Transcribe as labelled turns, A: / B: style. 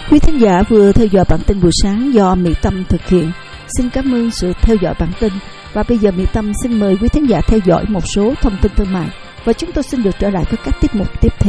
A: Quý thính giả vừa theo dõi bản tin buổi sáng do Mỹ Tâm thực hiện. Xin cảm ơn sự theo dõi bản tin. Và bây giờ Mỹ Tâm xin mời quý thính giả theo dõi một số thông tin thương mại. Và chúng tôi xin được trở lại với các tiết mục tiếp theo.